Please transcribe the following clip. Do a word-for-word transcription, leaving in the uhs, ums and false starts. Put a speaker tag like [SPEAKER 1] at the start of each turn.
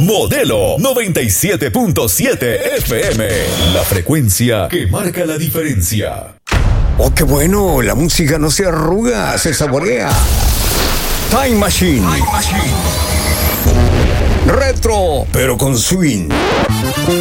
[SPEAKER 1] Modelo noventa y siete punto siete F M. La frecuencia que marca la diferencia.
[SPEAKER 2] Oh, qué bueno, la música no se arruga, se saborea. Time Machine. Time Machine. Retro, pero con swing.